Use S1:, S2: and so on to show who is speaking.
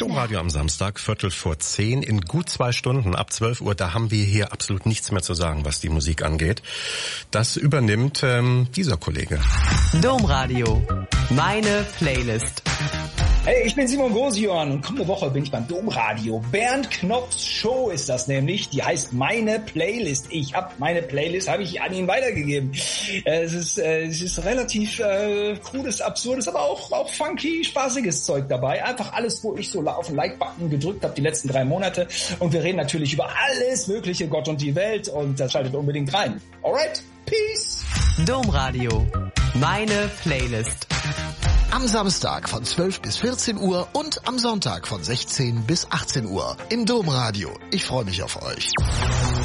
S1: Domradio am Samstag, 9:45, in gut 2 Stunden, ab 12 Uhr, da haben wir hier absolut nichts mehr zu sagen, was die Musik angeht. Das übernimmt dieser Kollege.
S2: Domradio, meine Playlist.
S3: Hey, ich bin Simon Grosion und kommende Woche bin ich beim Domradio. Bernd Knopfs Show ist das nämlich. Die heißt Meine Playlist. Meine Playlist habe ich an ihn weitergegeben. Es ist relativ cooles, absurdes, aber auch funky, spaßiges Zeug dabei. Einfach alles, wo ich so auf den Like-Button gedrückt habe die letzten 3 Monate. Und wir reden natürlich über alles Mögliche, Gott und die Welt. Und das schaltet unbedingt rein. Alright? Peace!
S2: Domradio, meine Playlist.
S4: Am Samstag von 12 bis 14 Uhr und am Sonntag von 16 bis 18 Uhr im Domradio. Ich freue mich auf euch.